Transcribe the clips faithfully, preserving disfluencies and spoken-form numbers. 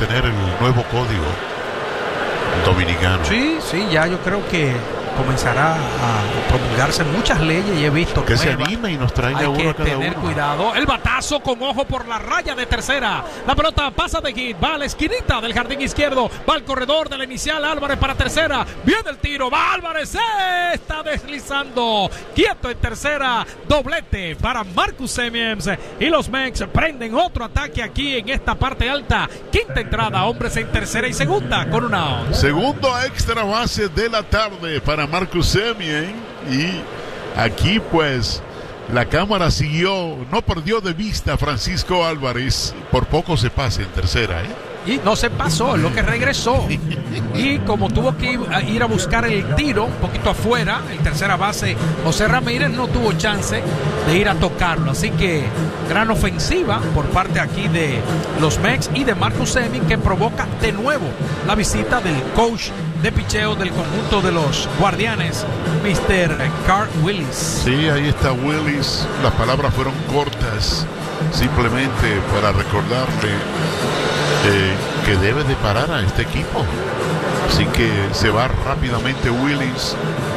tener el nuevo código dominicano. Sí, sí, ya yo creo que comenzará a promulgarse muchas leyes y he visto que nuevas. Se anime y nos traiga Hay uno que a cada tener uno. cuidado. El batazo con ojo por la raya de tercera. La pelota pasa de hit, va a la esquinita del jardín izquierdo, va al corredor de la inicial. Álvarez para tercera, viene el tiro, va Álvarez, se está deslizando, quieto en tercera, doblete para Marcus Semien y los Mex prenden otro ataque aquí en esta parte alta. Quinta entrada, hombres en tercera y segunda con una out. Segundo extra base de la tarde para Marcus Semien, y aquí pues la cámara siguió, no perdió de vista a Francisco Álvarez, por poco se pasa en tercera, ¿eh? Y no se pasó, lo que regresó. Y como tuvo que ir a buscar el tiro un poquito afuera, el tercera base José Ramírez no tuvo chance de ir a tocarlo. Así que gran ofensiva por parte aquí de los Mex y de Marcus Semien, que provoca de nuevo la visita del coach de picheo del conjunto de los Guardianes, mister Carl Willis. Sí, ahí está Willis. Las palabras fueron cortas, simplemente para recordarle Eh, que debe de parar a este equipo. Así que se va rápidamente Willis,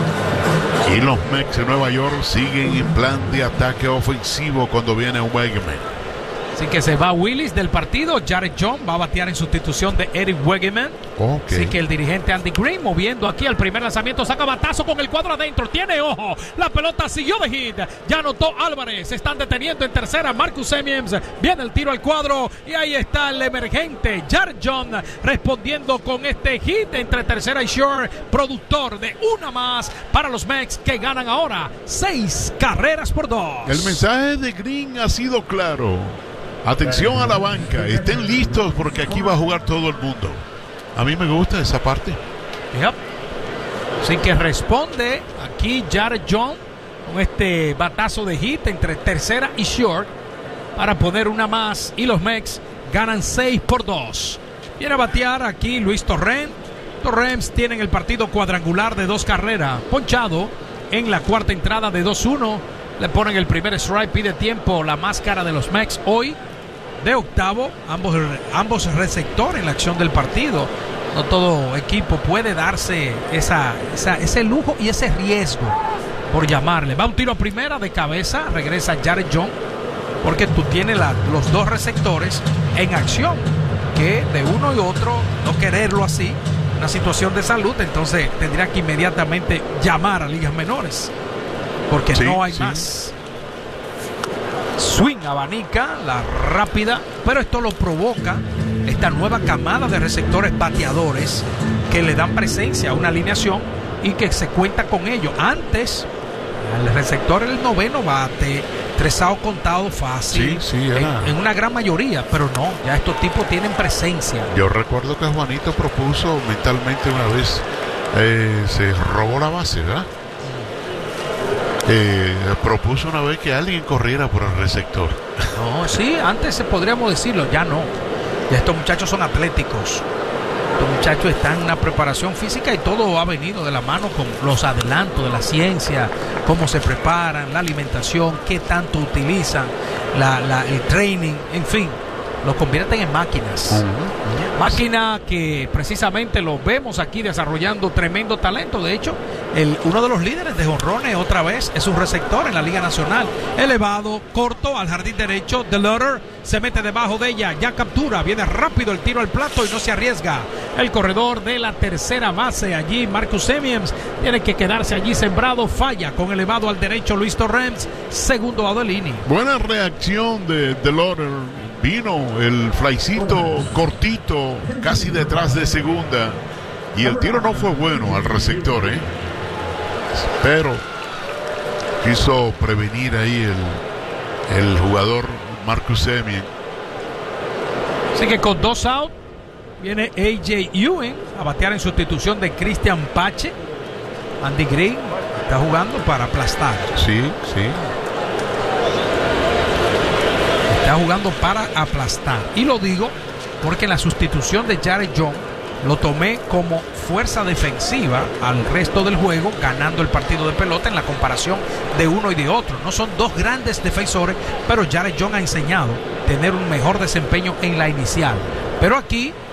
y los Mets de Nueva York siguen en plan de ataque ofensivo cuando viene Wegeman. Así que se va Willis del partido. Jared John va a batear en sustitución de Eric Wegeman. Okay. Así que el dirigente Andy Green moviendo aquí al primer lanzamiento, saca batazo con el cuadro adentro, tiene ojo, la pelota siguió de hit, ya anotó Álvarez, se están deteniendo en tercera Marcus Semien, viene el tiro al cuadro y ahí está el emergente Jared John respondiendo con este hit entre tercera y short, productor de una más para los Mex, que ganan ahora seis carreras por dos. El mensaje de Green ha sido claro: atención a la banca, estén listos porque aquí va a jugar todo el mundo. A mí me gusta esa parte. Yep. Así que responde aquí Jared John con este batazo de hit entre tercera y short para poner una más, y los Mex ganan seis por dos. Viene a batear aquí Luis Torrens. Torrens tienen el partido cuadrangular de dos carreras, ponchado en la cuarta entrada de dos uno. Le ponen el primer strike, pide tiempo la máscara de los Mex hoy de octavo, ambos, ambos receptores en la acción del partido. No todo equipo puede darse esa, esa, ese lujo y ese riesgo, por llamarle. Va un tiro a primera de cabeza, regresa Jared John, porque tú tienes la, los dos receptores en acción, que de uno y otro no quererlo así, una situación de salud, entonces tendría que inmediatamente llamar a ligas menores, porque sí, no hay sí. más. Swing abanica, la rápida, pero esto lo provoca esta nueva camada de receptores bateadores que le dan presencia a una alineación y que se cuenta con ello. Antes, el receptor el noveno bate, tres outs contados fácil, sí, sí, en, en una gran mayoría, pero no, ya estos tipos tienen presencia. Yo recuerdo que Juanito propuso mentalmente una vez, eh, se robó la base, ¿verdad? Eh, propuso una vez que alguien corriera por el receptor. No, sí, antes podríamos decirlo, ya no. Ya estos muchachos son atléticos. Estos muchachos están en una preparación física y todo ha venido de la mano con los adelantos de la ciencia, cómo se preparan, la alimentación, qué tanto utilizan, la, la, el training, en fin, los convierten en máquinas. Uh-huh. Máquina que precisamente los vemos aquí desarrollando tremendo talento. De hecho, el, uno de los líderes de jonrones otra vez es un receptor en la Liga Nacional. Elevado, corto, al jardín derecho. Delotter se mete debajo de ella, ya captura, viene rápido el tiro al plato y no se arriesga. El corredor de la tercera base allí, Marcus Semien, tiene que quedarse allí sembrado, falla con elevado al derecho Luis Torrens, segundo out del inning. Buena reacción de Delotter. Vino el flycito cortito, casi detrás de segunda, y el tiro no fue bueno al receptor, ¿eh? Pero quiso prevenir ahí el, el jugador Marcus Semien. Así que con dos out viene A J Ewing a batear en sustitución de Cristian Pache. Andy Green está jugando para aplastar. Sí, sí. Está jugando para aplastar. Y lo digo porque la sustitución de Jared John lo tomé como fuerza defensiva al resto del juego, ganando el partido de pelota en la comparación de uno y de otro. No son dos grandes defensores, pero Jared John ha enseñado tener un mejor desempeño en la inicial. Pero aquí